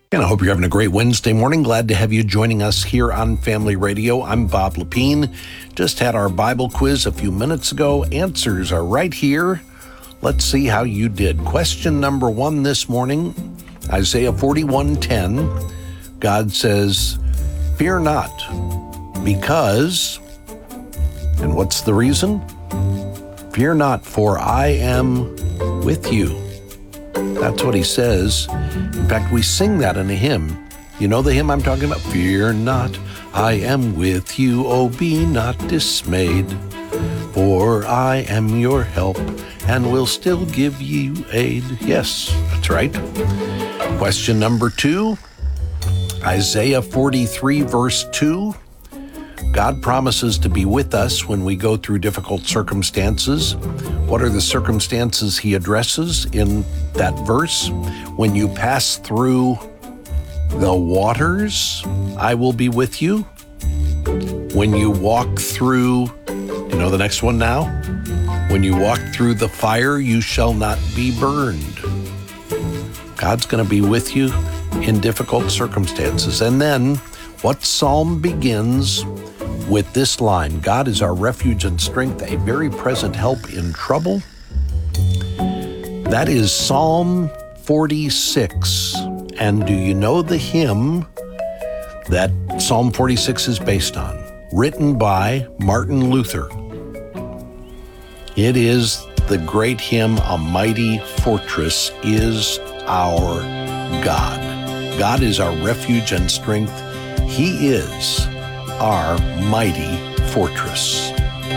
And I hope you're having a great Wednesday morning. Glad to have you joining us here on Family Radio. I'm Bob Lepine. Just had our Bible quiz a few minutes ago. Answers are right here. Let's see how you did. Question number 1 this morning, Isaiah 41:10. God says, "Fear not, because," and what's the reason? "Fear not, for I am with you." That's what he says. In fact, we sing that in a hymn. You know the hymn I'm talking about? Fear not, I am with you, oh be not dismayed, for I am your help and will still give you aid. Yes, that's right. Question number 2, Isaiah 43 verse 2. God promises to be with us when we go through difficult circumstances. What are the circumstances he addresses in that verse? When you pass through the waters, I will be with you. When you walk through, you know the next one now? When you walk through the fire, you shall not be burned. God's going to be with you in difficult circumstances. And then what psalm begins with this line? God is our refuge and strength, a very present help in trouble. That is Psalm 46. And do you know the hymn that Psalm 46 is based on? Written by Martin Luther. It is the great hymn, "A Mighty Fortress is Our God." God is our refuge and strength. He is our mighty fortress.